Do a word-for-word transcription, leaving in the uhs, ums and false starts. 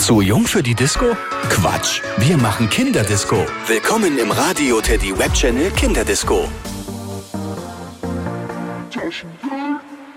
Zu jung für die Disco? Quatsch, wir machen Kinderdisco. Willkommen im Radio Teddy Web Channel Kinderdisco. Taschentuch.